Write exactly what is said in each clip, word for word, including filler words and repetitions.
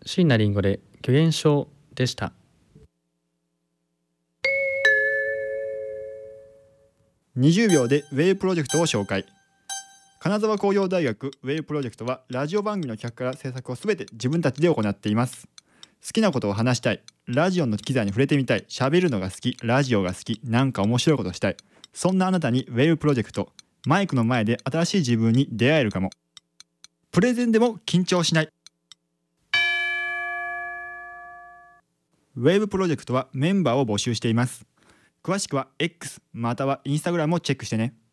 椎名林檎で虚言症でした。 にじゅうびょうでウェイプロジェクトを紹介。金沢工業大学ウェイプロジェクトはラジオ番組の企画から制作をすべて自分たちで行っています。好きなことを話したい、ラジオの機材に触れてみたい、喋るのが好き、ラジオが好き、なんか面白いことしたい、そんなあなたにウェイプロジェクト、マイクの前で新しい自分に出会えるかも。プレゼンでも緊張しない。ウェブプロジェクトはメンバーを募集しています。詳しくは X または Instagram をチェックしてね。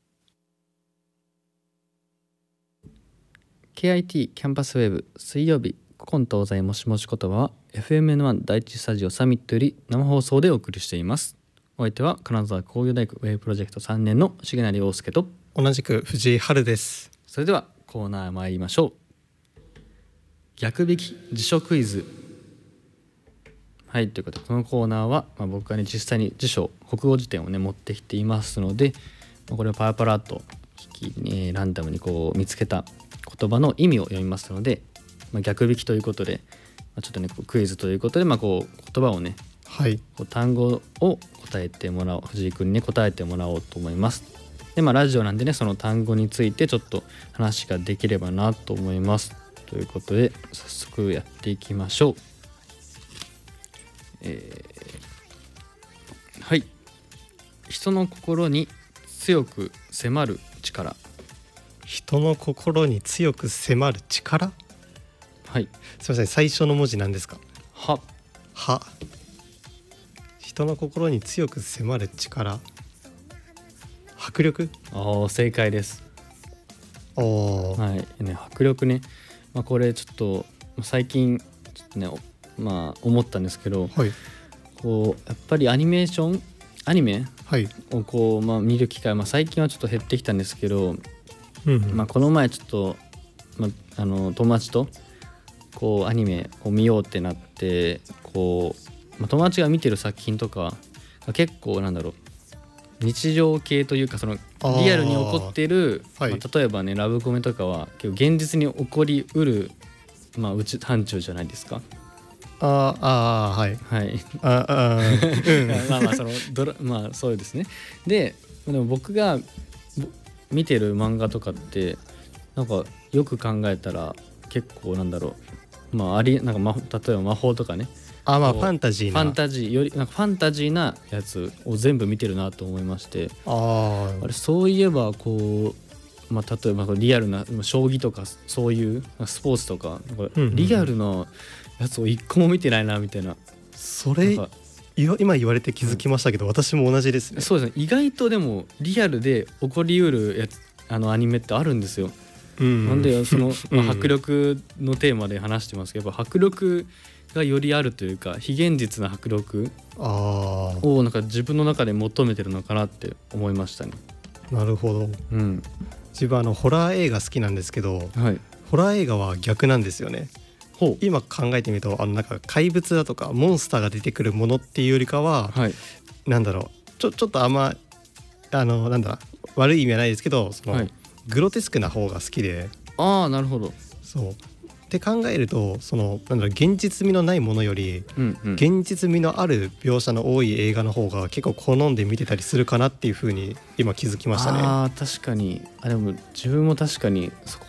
ケーアイティー キャンパスウェブ水曜日古今東西もしもし言葉は エフエムエヌワン 第一スタジオサミットより生放送でお送りしています。お相手は金沢工業大学ウェブプロジェクトさんねんの重成陽介と同じく藤井春です。 それではコーナー参りましょう。逆引き辞書クイズ。はい、ということでこのコーナーは、まあ、僕がね実際に辞書国語辞典をね持ってきていますので、まあ、これをパラパラっと引き、ね、ランダムにこう見つけた言葉の意味を読みますので、まあ、逆引きということで、まあ、ちょっとねクイズということで、まあ、こう言葉をね、 はい、 こう単語を答えてもらおう、藤井くんにね答えてもらおうと思います。で、まあ、ラジオなんでねその単語についてちょっと話ができればなと思います。ということで早速やっていきましょう。えー、はい、人の心に強く迫る力。 人の心に強く迫る力。 はい、 すみません、最初の文字なんですか？ は。 は。人の心に強く迫る力。迫力。 ああ、正解です。 おー、 はいね、迫力ね、まあ、これちょっと最近ちょっとねまあ思ったんですけど、 はい、 こうやっぱりアニメーションアニメはいをこう、まあ、見る機会、まあ、最近はちょっと減ってきたんですけど、 うんうん、 まあ、この前ちょっと、まあ、あの友達とこうアニメを見ようってなってこう、まあ、友達が見てる作品とか結構なんだろう日常系というかそのリアルに起こってる、 はい、 まあ、例えばねラブコメとかは結構現実に起こりうる、まあ、うち範疇じゃないですか。 ああはいはいああ、うん、 まあまあそのドラまあそうですね。ででも僕が見てる漫画とかってなんかよく考えたら結構なんだろう、まあありなんか、ま、例えば魔法とかね、 あまあファンタジーなファンタジーよりなんかファンタジーなやつを全部見てるなと思いまして、 ああれそういえばこう、まあ、例えばリアルな将棋とかそういうスポーツとかリアルなやつを一個も見てないなみたいな。 それ今言われて気づきましたけど、うん、私も同じですね。 そうですね、意外とでもリアルで起こりうるやつあのアニメってあるんですよ。うん、なんでその、まあ、迫力のテーマで話してますけど、やっぱ迫力がよりあるというか非現実な迫力をなんか自分の中で求めてるのかなって思いましたね。 なるほど、 うん、 自分あのホラー映画好きなんですけど、はい、ホラー映画は逆なんですよね。ほう、今考えてみるとあのなんか怪物だとかモンスターが出てくるものっていうよりかは、はい、なんだろうちょ、ちょっとあんまあのなんだ悪い意味はないですけどその、はい、グロテスクな方が好きで。 ああなるほど。 そうって考えるとそのなんだろう現実味のないものより、うんうん、現実味のある描写の多い映画の方が結構好んで見てたりするかなっていう風に今気づきましたね。 あ確かに。あでも自分も確かにそこ